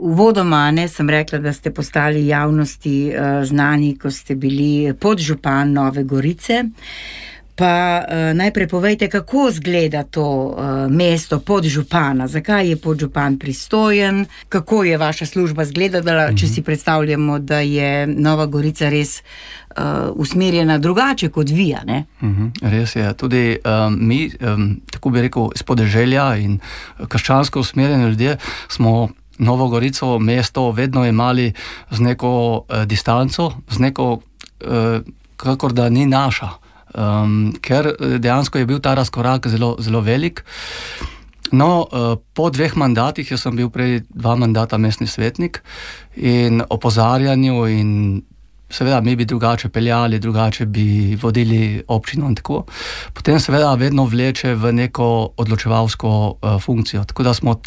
Uvodoma, sem rekla, da ste postali javnosti znani, ko ste bili podžupan Nove Gorice. Pa najprej povejte, kako izgleda to mesto podžupana, zakaj je podžupan pristojen, kako je vaša služba izgledala, če si predstavljamo, da je Nova Gorica res usmerjena drugače kot vi, ne? Res je, tudi mi, tako bi rekel, iz podeželja in krščansko usmerjeni ljudje smo Novo Gorico mesto vedno imeli z neko distanco, z neko, kakor da ni naša. Ker dejansko je bil ta razkorak zelo, zelo velik. No, po 2 mandatih, jaz sem bil prej 2 mandata mestni svetnik in opozarjanju in seveda mi bi drugače peljali, drugače bi vodili občino in tako. Potem seveda vedno vleče v neko odločevalsko funkcijo. Tako da smo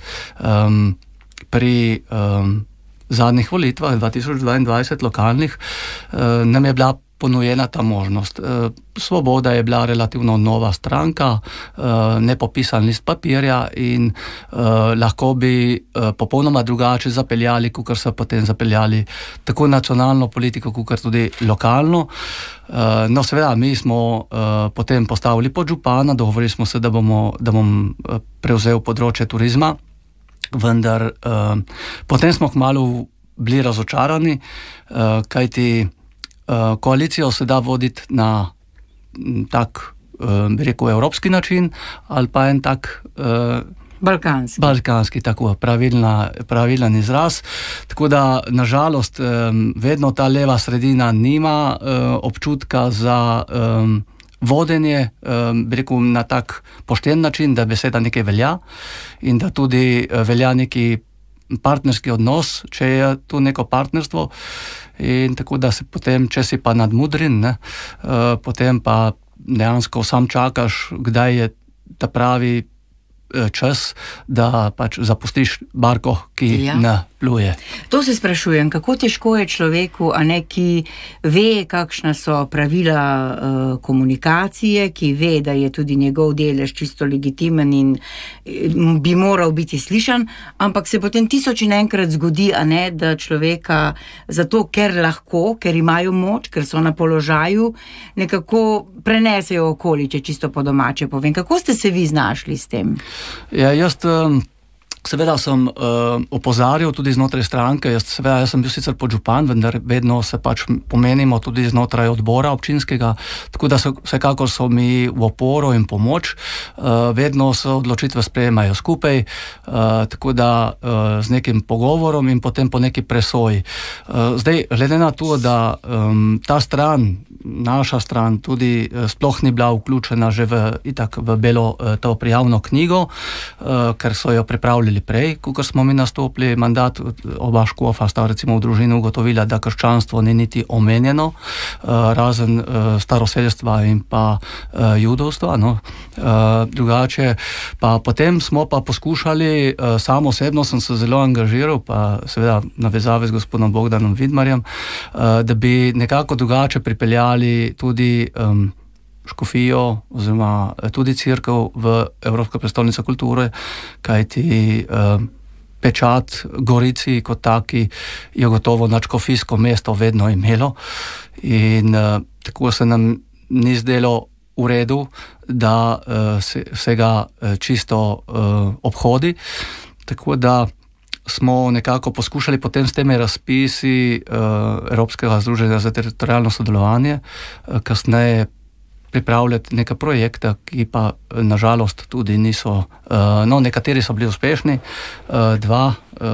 pri zadnjih volitvah 2022 lokalnih nam je bila ponujena ta možnost. Svoboda je bila relativno nova stranka, nepopisan list papirja in lahko bi popolnoma drugače zapeljali, kakor so potem zapeljali tako nacionalno politiko, kakor tudi lokalno. No, seveda, mi smo potem postavili podžupana, dogovorili smo se, da bom prevzel področje turizma, vendar potem smo kmalu bili razočarani, kajti koalicijo se da voditi na tak, bi rekel, evropski način ali pa en tak balkanski, tako, pravilen izraz. Tako da, nažalost, vedno ta leva sredina nima občutka za vodenje, bi rekel, na tak pošten način, da beseda nekaj velja in da tudi velja neki partnerski odnos, če je tu neko partnerstvo. In tako da se potem, če si pa nadmudrin, potem pa dejansko sam čakaš, kdaj je ta pravi čas, da pač zapustiš barko, ki ne pluje. To se sprašujem, kako težko je človeku, ki ve, kakšna so pravila komunikacije, ki ve, da je tudi njegov delež čisto legitimen in bi moral biti slišan, ampak se potem 1001 zgodi, da človeka zato, ker lahko, ker imajo moč, ker so na položaju, nekako prenesejo okoli, če čisto po domače povem. Kako ste se vi znašli s tem? Ja, jaz seveda sem opozarjal tudi znotraj stranke, jaz sem bil sicer podžupan, vendar vedno se pač pomenimo tudi znotraj odbora občinskega, tako da vsekakor so mi v oporo in pomoč, vedno se odločitve sprejemajo skupaj, tako da z nekim pogovorom in potem po neki presoji. Zdaj, glede na to, da ta stran, naša stran, tudi sploh ni bila vključena že v belo to prijavno knjigo, ker so jo pripravljali prej, ko smo mi nastopili mandat, oba škofa sta recimo v družini ugotovila, da krščanstvo ni niti omenjeno, razen staroselstva in pa judovstva, no. Drugače, pa potem smo pa poskušali, sam osebno sem se zelo angažiral, pa seveda navezave z gospodom Bogdanom Vidmarjem, da bi nekako drugače pripeljali tudi škofijo oziroma tudi cerkev v Evropsko prestolnico kulture, kajti pečat Gorici kot taki je gotovo nadškofijsko mesto vedno imelo in tako se nam ni zdelo v redu, da se ga čisto obhodi. Tako da smo nekako poskušali potem s temi razpisi Evropskega združenja za teritorialno sodelovanje kasneje pripravljati neke projekte, ki pa nažalost tudi niso, no, nekateri so bili uspešni, 2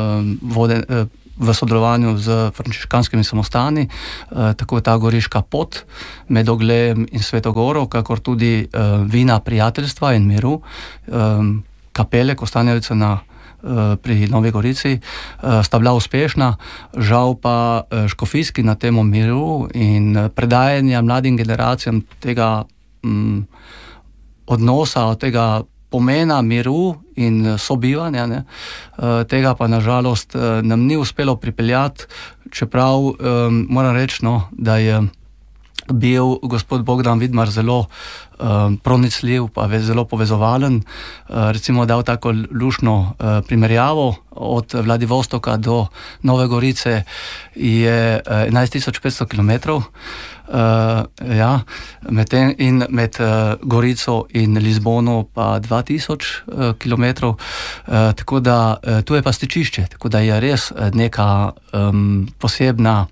v sodelovanju z frančiškanskimi samostani, tako ta Goriška pot med Oglejem in Svetogoro, kakor tudi vina prijateljstva in miru, kapele Kostanjevice pri Novi Gorici, sta bila uspešna, žal pa škofijski na temo miru in predajanja mladim generacijam tega odnosa, tega pomena miru in sobivanja, tega pa nažalost nam ni uspelo pripeljati, čeprav moram reči, da je bil gospod Bogdan Vidmar zelo pronicljiv, pa zelo povezovalen, recimo dal tako luštno primerjavo. od Vladivostoka do Nove Gorice je 11.500 kilometrov. Ja, med Gorico in Lizbono pa 2000 kilometrov, tako da tu je pa stičišče, tako da je res neka posebno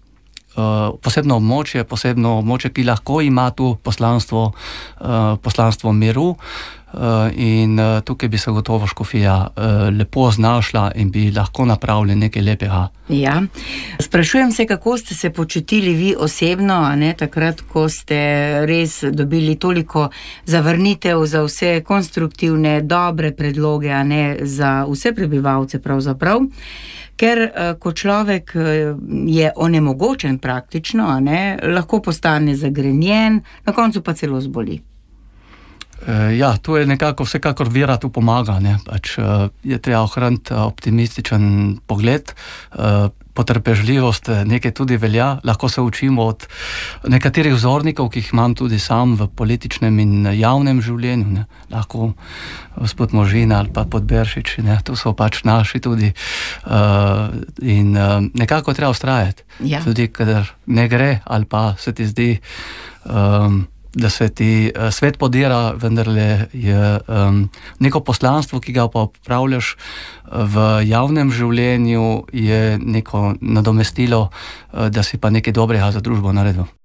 območje, ki lahko ima tu poslanstvo miru. In tukaj bi se gotovo škofija lepo znašla in bi lahko napravili nekaj lepega. Ja, sprašujem se, kako ste se počutili vi osebno, a ne, takrat, ko ste res dobili toliko zavrnitev za vse konstruktivne, dobre predloge, a ne, za vse prebivalce pravzaprav. Ker ko človek je onemogočen praktično, a ne, lahko postane zagrenjen, na koncu pa celo zboli. Ja, tu je nekako vsekakor vera tu pomaga, ne, pač je treba ohraniti optimističen pogled, potrpežljivost nekaj tudi velja, lahko se učimo od nekaterih vzornikov, ki jih imam tudi sam v političnem in javnem življenju, ne, lahko gospod Možina ali pa Podberšič, ne, tu so pač naši tudi in nekako treba ustrajati, ja. Tudi kadar ne gre ali pa se ti zdi da se ti svet podira, vendarle je neko poslanstvo, ki ga pa opravljaš v javnem življenju, je neko nadomestilo, da si pa nekaj dobrega za družbo naredil.